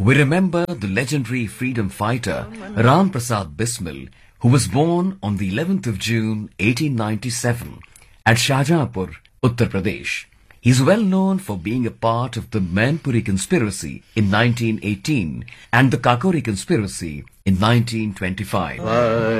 We remember the legendary freedom fighter Ram Prasad Bismil, who was born on the 11th of June 1897 at Shahjahanpur, Uttar Pradesh. He is well known for being a part of the Mainpuri conspiracy in 1918 and the Kakori conspiracy in 1925.